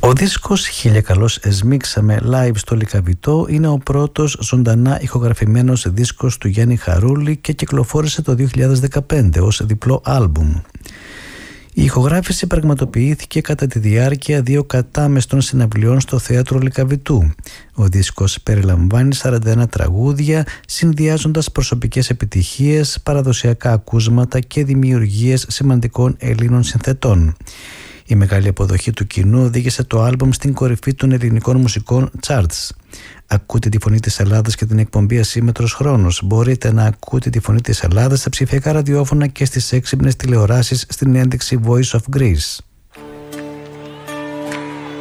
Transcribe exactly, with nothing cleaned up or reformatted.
Ο δίσκος «Χίλια καλώς εσμίξαμε» live στο Λυκαβητό είναι ο πρώτος ζωντανά ηχογραφημένος δίσκος του Γιάννη Χαρούλη και κυκλοφόρησε το δύο χιλιάδες δεκαπέντε ως διπλό άλμπουμ. Η ηχογράφηση πραγματοποιήθηκε κατά τη διάρκεια δύο κατάμεστων συναυλιών στο Θέατρο Λυκαβητού. Ο δίσκος περιλαμβάνει σαράντα ένα τραγούδια, συνδυάζοντας προσωπικές επιτυχίες, παραδοσιακά ακούσματα και δημιουργίες σημαντικών Ελλήνων συνθετών. Η μεγάλη αποδοχή του κοινού οδήγησε το άλμπουμ στην κορυφή των ελληνικών μουσικών charts. Ακούτε τη φωνή της Ελλάδας και την εκπομπή Ασύμμετρος Χρόνος. Μπορείτε να ακούτε τη φωνή της Ελλάδας στα ψηφιακά ραδιόφωνα και στις έξυπνες τηλεοράσεις στην ένδειξη Voice of Greece.